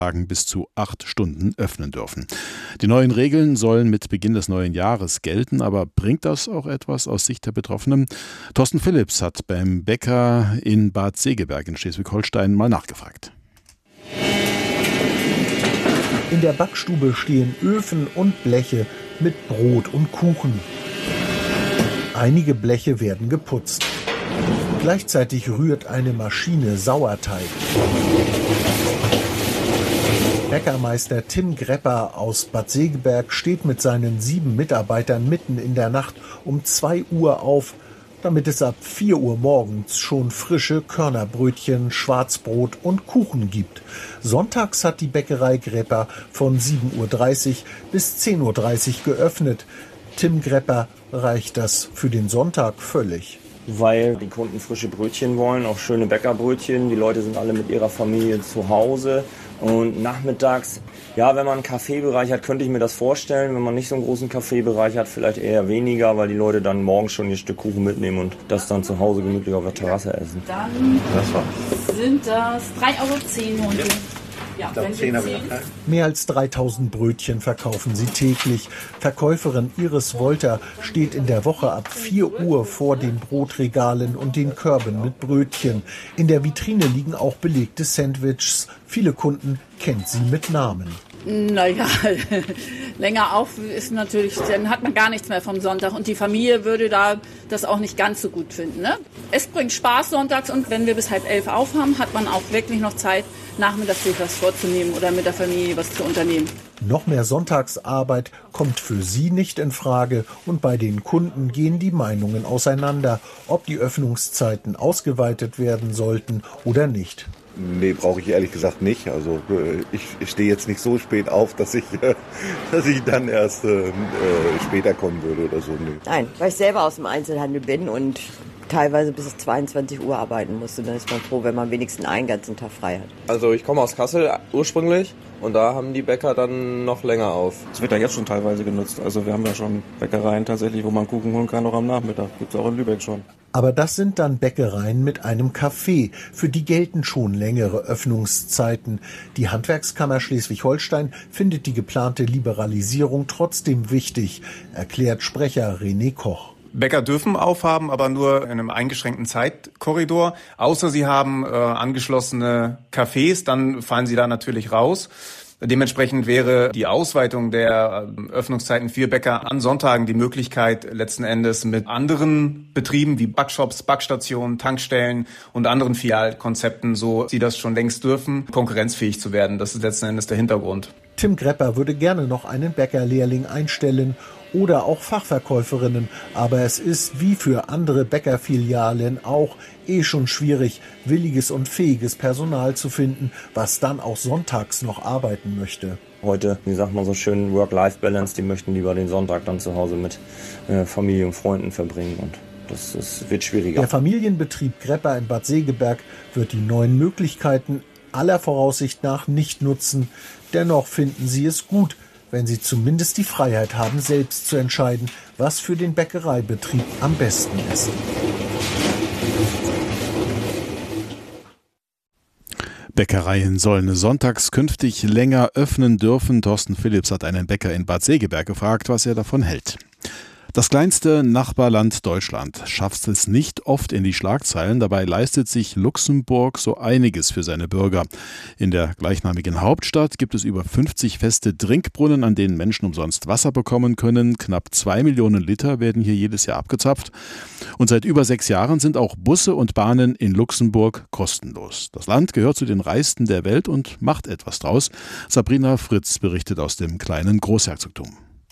bis zu 8 Stunden öffnen dürfen. Die neuen Regeln sollen mit Beginn des neuen Jahres gelten, aber bringt das auch etwas aus Sicht der Betroffenen? Thorsten Philipps hat beim Bäcker in Bad Segeberg in Schleswig-Holstein mal nachgefragt. In der Backstube stehen Öfen und Bleche mit Brot und Kuchen. Einige Bleche werden geputzt. Gleichzeitig rührt eine Maschine Sauerteig. Bäckermeister Tim Grepper aus Bad Segeberg steht mit seinen 7 Mitarbeitern mitten in der Nacht um 2 Uhr auf, damit es ab 4 Uhr morgens schon frische Körnerbrötchen, Schwarzbrot und Kuchen gibt. Sonntags hat die Bäckerei Grepper von 7.30 Uhr bis 10.30 Uhr geöffnet. Tim Grepper reicht das für den Sonntag völlig. Weil die Kunden frische Brötchen wollen, auch schöne Bäckerbrötchen. Die Leute sind alle mit ihrer Familie zu Hause. Und nachmittags, ja, wenn man einen Kaffeebereich hat, könnte ich mir das vorstellen. Wenn man nicht so einen großen Kaffeebereich hat, vielleicht eher weniger, weil die Leute dann morgens schon ihr Stück Kuchen mitnehmen und das dann zu Hause gemütlich auf der Terrasse essen. Dann sind das 3,10 € Hunde. Ja, Mehr als 3000 Brötchen verkaufen sie täglich. Verkäuferin Iris Wolter steht in der Woche ab 4 Uhr vor den Brotregalen und den Körben mit Brötchen. In der Vitrine liegen auch belegte Sandwiches. Viele Kunden kennt sie mit Namen. Naja, länger auf ist natürlich, dann hat man gar nichts mehr vom Sonntag und die Familie würde da das auch nicht ganz so gut finden. Ne? Es bringt Spaß sonntags und wenn wir bis 10:30 aufhaben, hat man auch wirklich noch Zeit, nachmittags sich was vorzunehmen oder mit der Familie was zu unternehmen. Noch mehr Sonntagsarbeit kommt für sie nicht in Frage und bei den Kunden gehen die Meinungen auseinander, ob die Öffnungszeiten ausgeweitet werden sollten oder nicht. Nee, brauche ich ehrlich gesagt nicht. Also ich stehe jetzt nicht so spät auf, dass ich dann erst später kommen würde oder so. Nee. Nein, weil ich selber aus dem Einzelhandel bin und teilweise bis 22 Uhr arbeiten musste. Dann ist man froh, wenn man wenigstens einen ganzen Tag frei hat. Also ich komme aus Kassel ursprünglich und da haben die Bäcker dann noch länger auf. Das wird ja jetzt schon teilweise genutzt. Also wir haben ja schon Bäckereien tatsächlich, wo man Kuchen holen kann, auch am Nachmittag. Gibt es auch in Lübeck schon. Aber das sind dann Bäckereien mit einem Café. Für die gelten schon längere Öffnungszeiten. Die Handwerkskammer Schleswig-Holstein findet die geplante Liberalisierung trotzdem wichtig, erklärt Sprecher René Koch. Bäcker dürfen aufhaben, aber nur in einem eingeschränkten Zeitkorridor. Außer sie haben angeschlossene Cafés, dann fallen sie da natürlich raus. Dementsprechend wäre die Ausweitung der Öffnungszeiten für Bäcker an Sonntagen die Möglichkeit, letzten Endes mit anderen Betrieben wie Backshops, Backstationen, Tankstellen und anderen Filialkonzepten, so sie das schon längst dürfen, konkurrenzfähig zu werden. Das ist letzten Endes der Hintergrund. Tim Grepper würde gerne noch einen Bäckerlehrling einstellen oder auch Fachverkäuferinnen. Aber es ist wie für andere Bäckerfilialen auch schon schwierig, williges und fähiges Personal zu finden, was dann auch sonntags noch arbeiten möchte. Heute, wie sagt man so schön, Work-Life-Balance, die möchten lieber den Sonntag dann zu Hause mit Familie und Freunden verbringen und das wird schwieriger. Der Familienbetrieb Grepper in Bad Segeberg wird die neuen Möglichkeiten aller Voraussicht nach nicht nutzen. Dennoch finden sie es gut, wenn sie zumindest die Freiheit haben, selbst zu entscheiden, was für den Bäckereibetrieb am besten ist. Bäckereien sollen sonntags künftig länger öffnen dürfen. Thorsten Philipps hat einen Bäcker in Bad Segeberg gefragt, was er davon hält. Das kleinste Nachbarland Deutschland schafft es nicht oft in die Schlagzeilen. Dabei leistet sich Luxemburg so einiges für seine Bürger. In der gleichnamigen Hauptstadt gibt es über 50 feste Trinkbrunnen, an denen Menschen umsonst Wasser bekommen können. Knapp 2 Millionen Liter werden hier jedes Jahr abgezapft. Und seit über 6 Jahren sind auch Busse und Bahnen in Luxemburg kostenlos. Das Land gehört zu den reichsten der Welt und macht etwas draus. Sabrina Fritz berichtet aus dem kleinen Großherzogtum.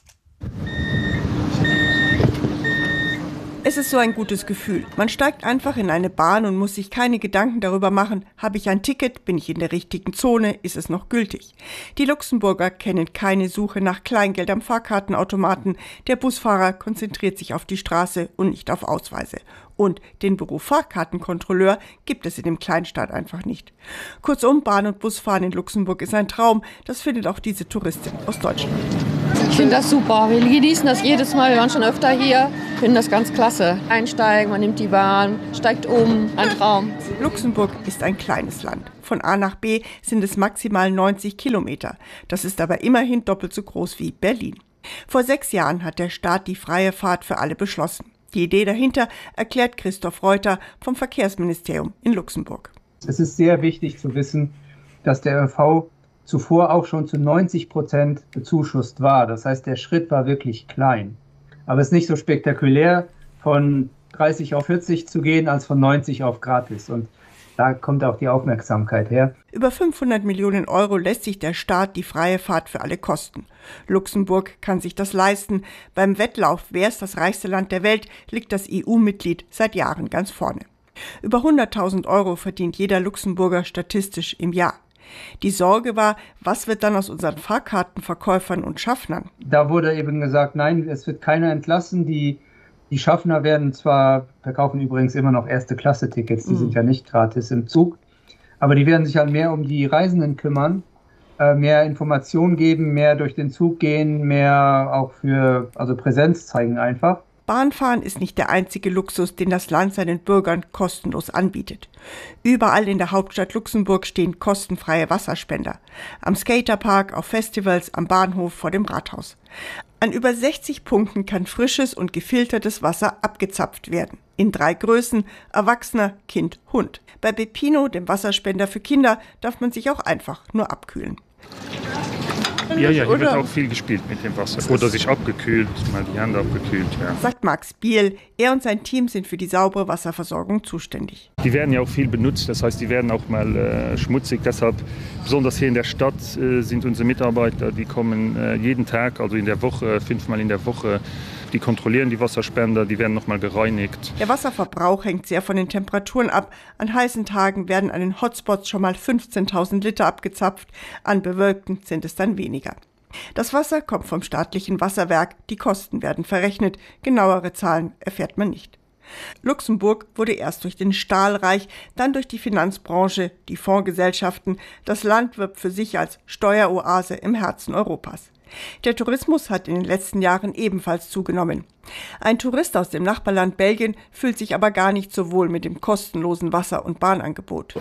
Es ist so ein gutes Gefühl. Man steigt einfach in eine Bahn und muss sich keine Gedanken darüber machen, habe ich ein Ticket, bin ich in der richtigen Zone, ist es noch gültig. Die Luxemburger kennen keine Suche nach Kleingeld am Fahrkartenautomaten. Der Busfahrer konzentriert sich auf die Straße und nicht auf Ausweise. Und den Beruf Fahrkartenkontrolleur gibt es in dem Kleinstaat einfach nicht. Kurzum, Bahn- und Busfahren in Luxemburg ist ein Traum. Das findet auch diese Touristin aus Deutschland. Ich finde das super. Wir genießen das jedes Mal. Wir waren schon öfter hier. Ich finde das ganz klasse. Einsteigen, man nimmt die Bahn, steigt um. Ein Traum. Luxemburg ist ein kleines Land. Von A nach B sind es maximal 90 Kilometer. Das ist aber immerhin doppelt so groß wie Berlin. Vor 6 Jahren hat der Staat die freie Fahrt für alle beschlossen. Die Idee dahinter erklärt Christoph Reuter vom Verkehrsministerium in Luxemburg. Es ist sehr wichtig zu wissen, dass der ÖV zuvor auch schon zu 90% bezuschusst war. Das heißt, der Schritt war wirklich klein. Aber es ist nicht so spektakulär, von 30 auf 40 zu gehen, als von 90 auf gratis. Und da kommt auch die Aufmerksamkeit her. Über 500 Millionen Euro lässt sich der Staat die freie Fahrt für alle kosten. Luxemburg kann sich das leisten. Beim Wettlauf, wer ist das reichste Land der Welt, liegt das EU-Mitglied seit Jahren ganz vorne. Über 100.000 Euro verdient jeder Luxemburger statistisch im Jahr. Die Sorge war, was wird dann aus unseren Fahrkartenverkäufern und Schaffnern? Da wurde eben gesagt, nein, es wird keiner entlassen. Die Schaffner werden zwar, verkaufen übrigens immer noch Erste-Klasse-Tickets, die sind ja nicht gratis im Zug, aber die werden sich halt mehr um die Reisenden kümmern, mehr Informationen geben, mehr durch den Zug gehen, mehr auch also Präsenz zeigen einfach. Bahnfahren ist nicht der einzige Luxus, den das Land seinen Bürgern kostenlos anbietet. Überall in der Hauptstadt Luxemburg stehen kostenfreie Wasserspender. Am Skaterpark, auf Festivals, am Bahnhof, vor dem Rathaus. An über 60 Punkten kann frisches und gefiltertes Wasser abgezapft werden. In 3 Größen: Erwachsener, Kind, Hund. Bei Bepino, dem Wasserspender für Kinder, darf man sich auch einfach nur abkühlen. Ja, hier wird auch viel gespielt mit dem Wasser. Oder sich abgekühlt, mal die Hände abgekühlt, ja. Sagt Max Biel. Er und sein Team sind für die saubere Wasserversorgung zuständig. Die werden ja auch viel benutzt, das heißt, die werden auch mal schmutzig. Deshalb, besonders hier in der Stadt, sind unsere Mitarbeiter, die kommen jeden Tag, also in der Woche, 5-mal in der Woche. Die kontrollieren die Wasserspender, die werden nochmal gereinigt. Der Wasserverbrauch hängt sehr von den Temperaturen ab. An heißen Tagen werden an den Hotspots schon mal 15.000 Liter abgezapft, an bewölkten sind es dann weniger. Das Wasser kommt vom staatlichen Wasserwerk, die Kosten werden verrechnet, genauere Zahlen erfährt man nicht. Luxemburg wurde erst durch den Stahl reich, dann durch die Finanzbranche, die Fondsgesellschaften. Das Land wirbt für sich als Steueroase im Herzen Europas. Der Tourismus hat in den letzten Jahren ebenfalls zugenommen. Ein Tourist aus dem Nachbarland Belgien fühlt sich aber gar nicht so wohl mit dem kostenlosen Wasser- und Bahnangebot.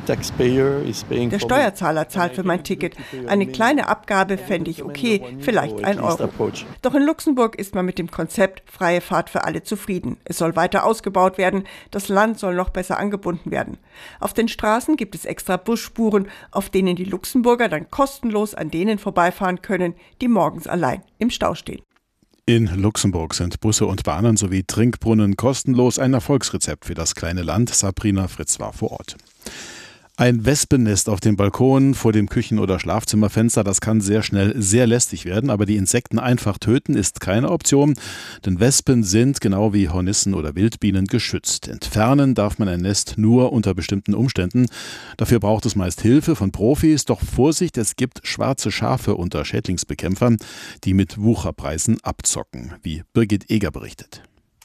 Der Steuerzahler zahlt für mein Ticket. Eine kleine Abgabe fände ich okay, vielleicht 1 Euro. Doch in Luxemburg ist man mit dem Konzept freie Fahrt für alle zufrieden. Es soll weiter ausgebaut werden, das Land soll noch besser angebunden werden. Auf den Straßen gibt es extra Busspuren, auf denen die Luxemburger dann kostenlos an denen vorbeifahren können, die morgens allein im Stau stehen. In Luxemburg sind Busse und Bahnen sowie Trinkbrunnen kostenlos, ein Erfolgsrezept für das kleine Land. Sabrina Fritz war vor Ort. Ein Wespennest auf dem Balkon, vor dem Küchen- oder Schlafzimmerfenster, das kann sehr schnell sehr lästig werden, aber die Insekten einfach töten ist keine Option, denn Wespen sind, genau wie Hornissen oder Wildbienen, geschützt. Entfernen darf man ein Nest nur unter bestimmten Umständen. Dafür braucht es meist Hilfe von Profis, doch Vorsicht, es gibt schwarze Schafe unter Schädlingsbekämpfern, die mit Wucherpreisen abzocken, wie Birgit Eger berichtet.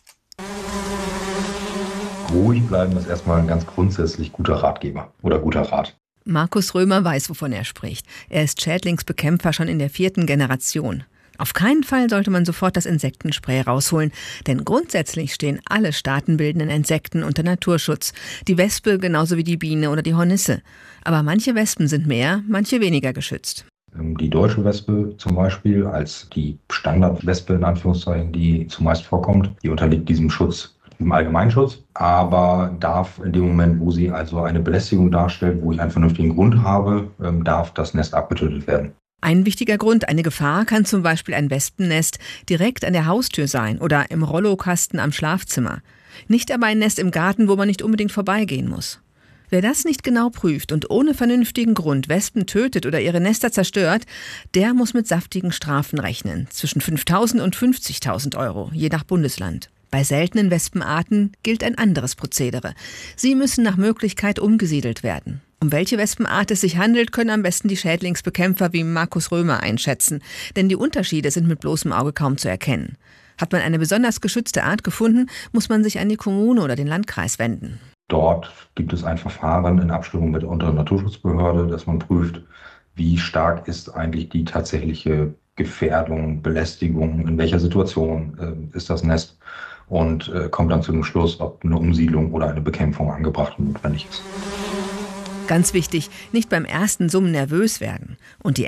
Ruhig bleiben ist erstmal ein ganz grundsätzlich guter Ratgeber oder guter Rat. Markus Römer weiß, wovon er spricht. Er ist Schädlingsbekämpfer schon in der 4. Generation. Auf keinen Fall sollte man sofort das Insektenspray rausholen, denn grundsätzlich stehen alle staatenbildenden Insekten unter Naturschutz. Die Wespe genauso wie die Biene oder die Hornisse. Aber manche Wespen sind mehr, manche weniger geschützt. Die deutsche Wespe zum Beispiel als die Standardwespe in Anführungszeichen, die zumeist vorkommt, die unterliegt diesem Schutz, im Allgemeinschutz, aber darf in dem Moment, wo sie also eine Belästigung darstellt, wo ich einen vernünftigen Grund habe, darf das Nest abgetötet werden. Ein wichtiger Grund, eine Gefahr kann zum Beispiel ein Wespennest direkt an der Haustür sein oder im Rollokasten am Schlafzimmer. Nicht aber ein Nest im Garten, wo man nicht unbedingt vorbeigehen muss. Wer das nicht genau prüft und ohne vernünftigen Grund Wespen tötet oder ihre Nester zerstört, der muss mit saftigen Strafen rechnen, zwischen 5.000 und 50.000 Euro, je nach Bundesland. Bei seltenen Wespenarten gilt ein anderes Prozedere. Sie müssen nach Möglichkeit umgesiedelt werden. Um welche Wespenart es sich handelt, können am besten die Schädlingsbekämpfer wie Markus Römer einschätzen. Denn die Unterschiede sind mit bloßem Auge kaum zu erkennen. Hat man eine besonders geschützte Art gefunden, muss man sich an die Kommune oder den Landkreis wenden. Dort gibt es ein Verfahren in Abstimmung mit der unteren Naturschutzbehörde, dass man prüft, wie stark ist eigentlich die tatsächliche Gefährdung, Belästigung, in welcher Situation ist das Nest und kommt dann zu dem Schluss, ob eine Umsiedlung oder eine Bekämpfung angebracht und notwendig ist. Ganz wichtig, nicht beim ersten Summen nervös werden und die